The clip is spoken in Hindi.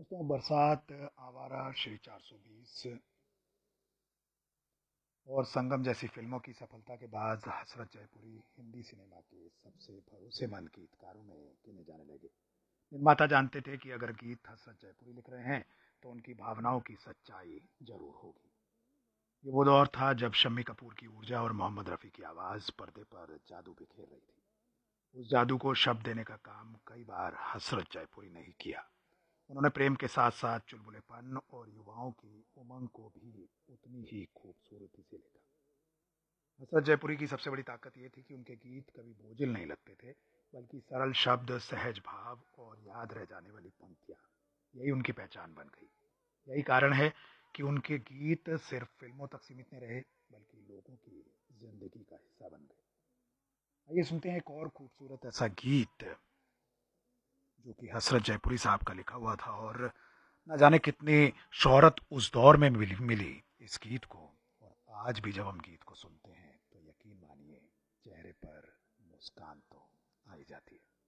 दोस्तों, बरसात, आवारा, श्री 420 और संगम जैसी फिल्मों की सफलता के बाद हसरत जयपुरी हिंदी सिनेमा के सबसे भरोसेमंद गीतकारों में गिने जाने लगे। निर्माता जानते थे कि अगर गीत हसरत जयपुरी लिख रहे हैं तो उनकी भावनाओं की सच्चाई जरूर होगी। ये वो दौर था जब शम्मी कपूर की ऊर्जा और मोहम्मद रफ़ी की आवाज़ पर्दे पर जादू बिखेर रही थी। उस जादू को शब्द देने का काम कई बार हसरत जयपुरी ने ही किया। उन्होंने प्रेम के साथ साथ चुलबुलेपन और युवाओं की उमंग को भी उतनी ही खूबसूरती से लिखा। हसरत जयपुरी की सबसे बड़ी ताकत ये थी कि उनके गीत कभी बोझिल नहीं लगते थे, बल्कि सरल शब्द, सहज भाव और याद रह जाने वाली पंक्तियां, यही उनकी पहचान बन गई। यही कारण है कि उनके गीत सिर्फ फिल्मों तक सीमित नहीं रहे, बल्कि लोगों की जिंदगी का हिस्सा बन गए। आइए सुनते हैं एक और खूबसूरत ऐसा गीत जो कि हसरत जयपुरी साहब का लिखा हुआ था, और न जाने कितनी शोहरत उस दौर में मिली इस गीत को। और आज भी जब हम गीत को सुनते हैं तो यकीन मानिए, चेहरे पर मुस्कान तो आ ही जाती है।